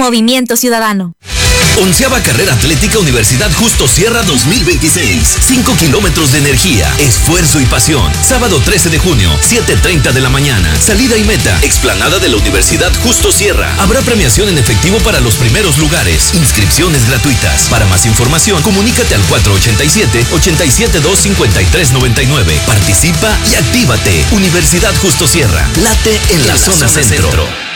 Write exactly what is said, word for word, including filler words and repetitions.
Movimiento Ciudadano. Onceava Carrera Atlética Universidad Justo Sierra dos mil veintiséis. Cinco kilómetros de energía, esfuerzo y pasión. Sábado trece de junio, siete treinta de la mañana. Salida y meta, explanada de la Universidad Justo Sierra. Habrá premiación en efectivo para los primeros lugares. Inscripciones gratuitas. Para más información, comunícate al cuatro ocho siete, ocho siete dos, cinco tres nueve nueve. Participa y actívate. Universidad Justo Sierra. Late en, en la, la zona, zona centro. centro.